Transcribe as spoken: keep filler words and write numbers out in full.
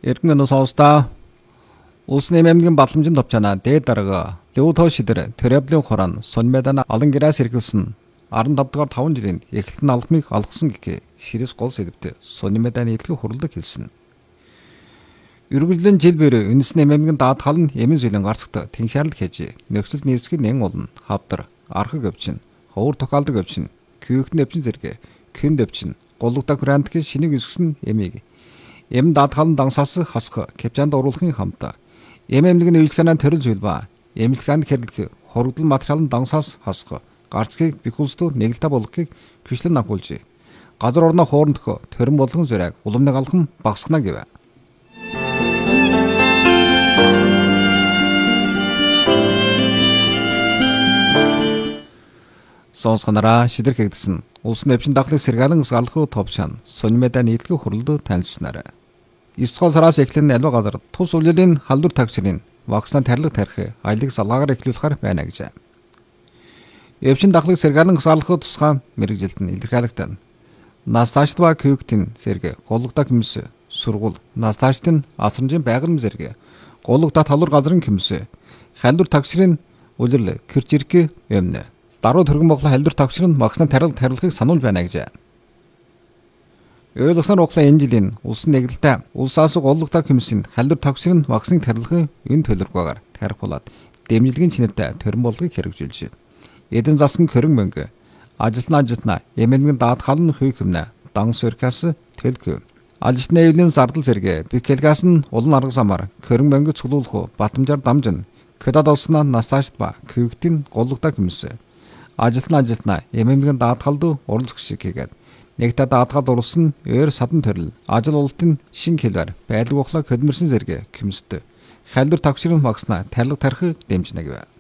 Эргэн сонсдоо улс нэмэмгийн батламжин товчана дээд дарга Леутоо шидэр төрөблийн хорон сонмедан алан гэрээс эргэлсэн арван тавдугаар таван жилийн эхлэлтэн алхмыг алгасан гэхээ ширэс гол сэдвтэ сонмедан нийтлэг хурлаг хэлсэн. Үргэлжлэн жил бэр үнэс нэмэмгийн даатгал нь эмэн зүйлэн гарцагт тэншаарлаг хийж нөхцөл нийцгийг нэн олон хавдар архаг өвчин ховор тохиолдог өвчин күйхтэн өвчин зэрэг күнд өвчин голлогдох грантгийн шинийг үсгсэн эмийг эм даатгал нь дансаас хасах капчанд оруулахын хамтаа эм эмнэлгийн үйлчлэгэн төрөл зүйл ба эмнэлгэнд хэрэглэх хоригдол материал нь дансаас хасах гарцгийг бихүүлсдөө нэгэлтэ болгохыг хүчлэн агуулж газар орны хоорондох төрөн болгон зэрэг уламныг алхам багасгана гэв. Сонсгонараа шидэр хэгдсэн улс нэвшин дахлыг сэргэлэн сгалах товчан сонмеда нийтлэг хурлд танилцсанаар. эсдүгээр сараас эхлэн альва газар тус улирын халдвар тагчрын вакцинад тарилга тарих аялыг салгаагаар эхлүүлэхээр байна гэж. Эвчин дахлыг сэргэлэн сгалах тусгай мэрэгжилд нь илэрхийлэгдэн. Насташд ба күйгтэн зэрэг голлогдох хүмүүс сургууль насташд нь асрамжийн байгальм зэрэг голлогдох талвар газрын хүмүүс халдвар тагчрын улирлээ кэрчирк юмнэ. Даруй төргөн боглоо халдвар тагчрын вакцинад тарилга тарилгыг сануул байна гэж. Ойлгосноор углаа энэ жилийн улсын нэгэлэлтэй улсаас голлогдох хүмүүсийн халдвар тагчрын вакцины тарилгын энэ төлөвлөгөөр тарих болоод дэмжлэгийн чинэртэй төрөн болгыг хэрэгжүүлж. Эдэн засгийн хөрөнгө мөнгө ажилтнаа ажилтнаа эмнэлгийн даатгал нь хүй хэмнэ дан сөркас төлөв. Ажилтны эвлэлийн зардал зэрэг бикэлгас нь улан арга замаар хөрөнгө мөнгө цуглуулах батамжаар дамжин кодад олсноо насташд ба күйгтийн голлогдох хүмүүс ажилтнаа ажилтнаа эмнэлгийн даатгалд оролцох шиг хийгээд нэгтээ даатгалд оруулсан өөр садан төрөл ажил ололтын шин хэлбэр байлг ухлаа хөдөлмөрсөн зэрэг хүмүүстэй халдвар тагчрын вакцина тарилга тарих дэмжнэ гэв.